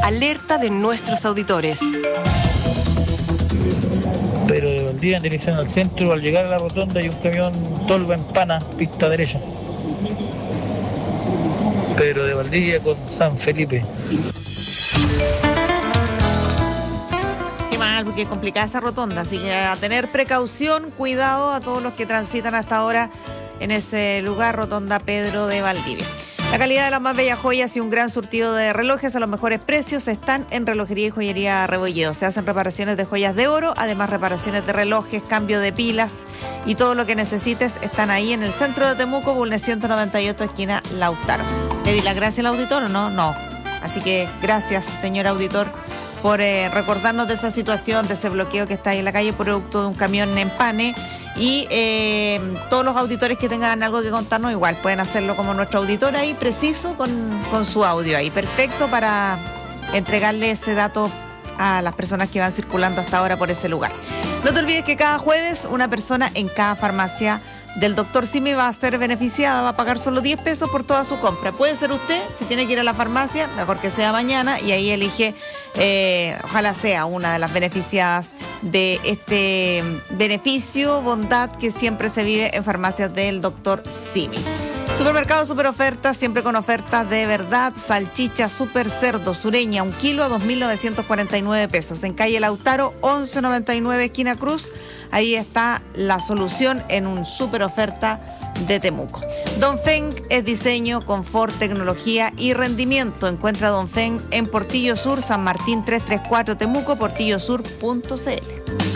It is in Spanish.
alerta de nuestros auditores. Pero de Valdivia en dirección al centro, al llegar a la rotonda hay un camión tolva en pana, pista derecha. Pero de Valdivia con San Felipe. Qué mal, porque es complicada esa rotonda, así que a tener precaución, cuidado a todos los que transitan hasta ahora en ese lugar, rotonda Pedro de Valdivia. La calidad de las más bellas joyas y un gran surtido de relojes a los mejores precios están en Relojería y Joyería Rebolledo. Se hacen reparaciones de joyas de oro, además reparaciones de relojes, cambio de pilas y todo lo que necesites están ahí en el centro de Temuco, Bulnes 198, esquina Lautaro. ¿Le di las gracias al auditor o no? No. Así que gracias, señor auditor, por recordarnos de esa situación, de ese bloqueo que está ahí en la calle producto de un camión en pane. Y todos los auditores que tengan algo que contarnos igual pueden hacerlo como nuestro auditor ahí, preciso, con su audio ahí. Perfecto para entregarle ese dato a las personas que van circulando hasta ahora por ese lugar. No te olvides que cada jueves una persona en cada farmacia del Dr. Simi va a ser beneficiada, va a pagar solo 10 pesos por toda su compra. Puede ser usted, si tiene que ir a la farmacia, mejor que sea mañana, y ahí elige, ojalá sea una de las beneficiadas de este beneficio, bondad que siempre se vive en farmacias del Dr. Simi. Supermercado Super Ofertas, siempre con ofertas de verdad. Salchicha Super Cerdo Sureña, 1 kilo a 2.949 pesos. En calle Lautaro, 1199, esquina Cruz. Ahí está la solución en un super oferta de Temuco. Dongfeng es diseño, confort, tecnología y rendimiento. Encuentra a Dongfeng en Portillo Sur, San Martín 334 Temuco, portillosur.cl.